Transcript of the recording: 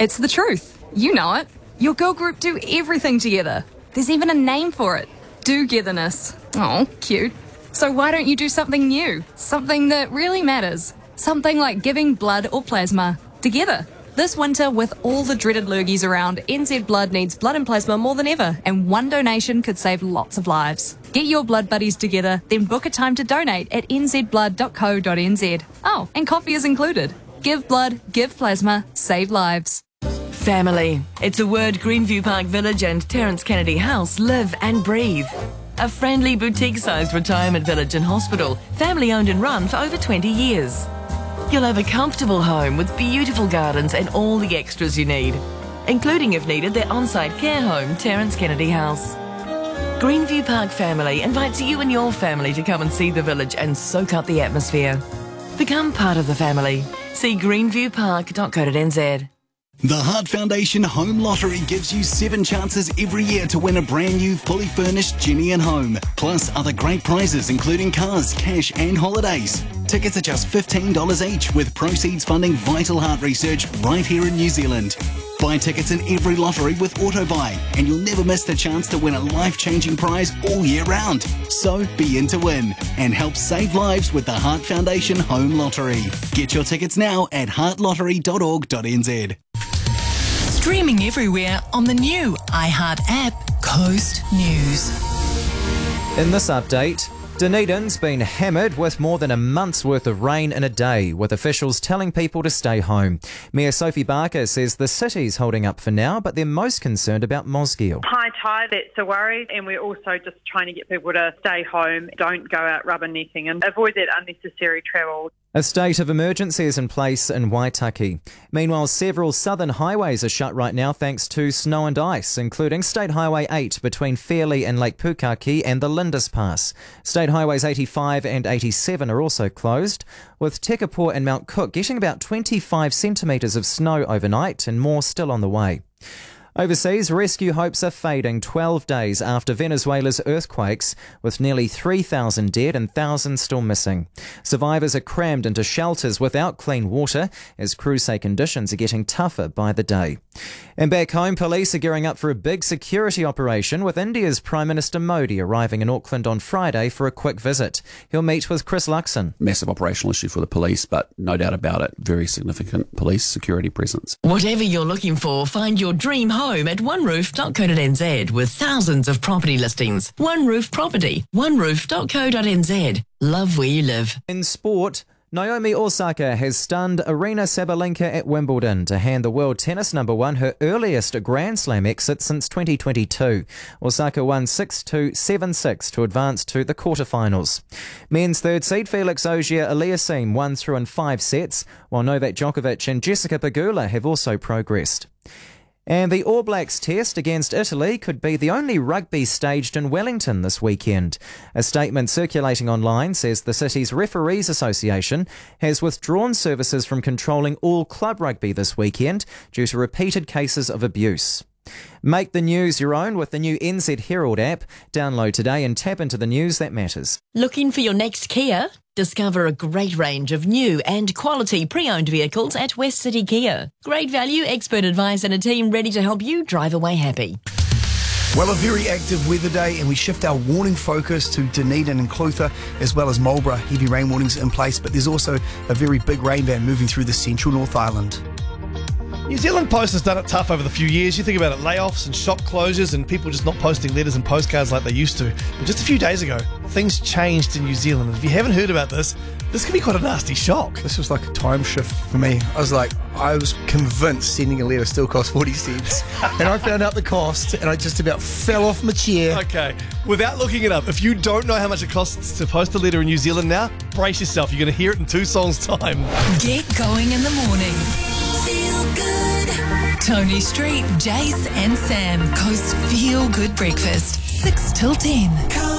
It's the truth. You know it. Your girl group do everything together. There's even a name for it. Do-getherness. Oh, cute. So why don't you do something new? Something that really matters. Something like giving blood or plasma together. This winter, with all the dreaded lurgies around, NZ Blood needs blood and plasma more than ever, and one donation could save lots of lives. Get your blood buddies together, then book a time to donate at nzblood.co.nz. Oh, and coffee is included. Give blood, give plasma, save lives. Family. It's a word Greenview Park Village and Terence Kennedy House live and breathe. A friendly boutique-sized retirement village and hospital, family-owned and run for over 20 years. You'll have a comfortable home with beautiful gardens and all the extras you need, including, if needed, their on-site care home, Terence Kennedy House. Greenview Park Family invites you and your family to come and see the village and soak up the atmosphere. Become part of the family. See greenviewpark.co.nz. The Heart Foundation Home Lottery gives you 7 chances every year to win a brand new fully furnished Ginny and home, plus other great prizes including cars, cash and holidays. Tickets are just $15 each, with proceeds funding vital heart research right here in New Zealand. Buy tickets in every lottery with AutoBuy, and you'll never miss the chance to win a life-changing prize all year round. So be in to win and help save lives with the Heart Foundation Home Lottery. Get your tickets now at heartlottery.org.nz. Streaming everywhere on the new iHeart app, Coast News. In this update, Dunedin's been hammered with more than a month's worth of rain in a day, with officials telling people to stay home. Mayor Sophie Barker says the city's holding up for now, but they're most concerned about Mosgiel. High tide, that's a worry, and we're also just trying to get people to stay home, don't go out rubbernecking and avoid that unnecessary travel. A state of emergency is in place in Waitaki. Meanwhile, several southern highways are shut right now thanks to snow and ice, including State Highway 8 between Fairlie and Lake Pukaki and the Lindis Pass. State Highways 85 and 87 are also closed, with Tekapō and Mount Cook getting about 25 centimetres of snow overnight and more still on the way. Overseas, rescue hopes are fading 12 days after Venezuela's earthquakes, with nearly 3,000 dead and thousands still missing. Survivors are crammed into shelters without clean water as crews say conditions are getting tougher by the day. And back home, police are gearing up for a big security operation, with India's Prime Minister Modi arriving in Auckland on Friday for a quick visit. He'll meet with Chris Luxon. Massive operational issue for the police, but no doubt about it, very significant police security presence. Whatever you're looking for, find your dream home at oneroof.co.nz with thousands of property listings. One Roof Property, oneroof.co.nz. Love where you live. In sport, Naomi Osaka has stunned Aryna Sabalenka at Wimbledon to hand the world tennis number one her earliest Grand Slam exit since 2022. Osaka won 6-2, 7-6 to advance to the quarterfinals. Men's third seed Felix Auger-Aliassime won through in 5 sets, while Novak Djokovic and Jessica Pegula have also progressed. And the All Blacks test against Italy could be the only rugby staged in Wellington this weekend. A statement circulating online says the city's Referees Association has withdrawn services from controlling all club rugby this weekend due to repeated cases of abuse. Make the news your own with the new NZ Herald app. Download today and tap into the news that matters. Looking for your next Kia? Discover a great range of new and quality pre-owned vehicles at West City Kia. Great value, expert advice and a team ready to help you drive away happy. Well, a very active weather day, and we shift our warning focus to Dunedin and Clutha, as well as Marlborough. Heavy rain warnings in place, but there's also a very big rain band moving through the central North Island. New Zealand Post has done it tough over the few years. You think about it, layoffs and shop closures and people just not posting letters and postcards like they used to. But just a few days ago, things changed in New Zealand. And if you haven't heard about this can be quite a nasty shock. This was like a time shift for me. I was convinced sending a letter still cost 40 cents. And I found out the cost and I just about fell off my chair. Okay, without looking it up, if you don't know how much it costs to post a letter in New Zealand now, brace yourself. You're going to hear it in 2 songs' time. Get going in the morning. Feel good. Tony Street, Jace and Sam. Coast Feel Good Breakfast. 6 till 10.